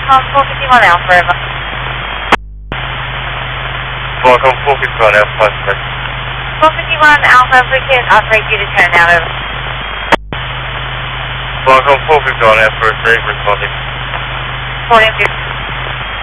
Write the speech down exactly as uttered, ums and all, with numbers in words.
Qualcomm four fifty-one Alpha, over. Qualcomm four fifty-one Alpha, sir. four fifty-one Alpha, we can operate you to turn out, over. Qualcomm four fifty-one Alpha, receive, responding. fourteen fifty.